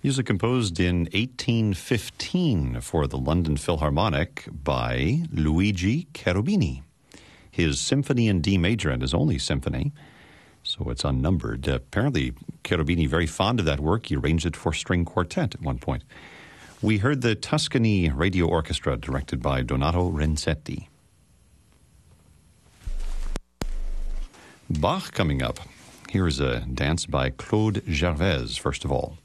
Music composed in 1815 for the London Philharmonic by Luigi Cherubini. His Symphony in D major and his only symphony, so it's unnumbered. Apparently, Cherubini, very fond of that work. He arranged it for string quartet at one point. We heard the Tuscany Radio Orchestra, directed by Donato Renzetti. Bach coming up. Here is a dance by Claude Gervais, first of all.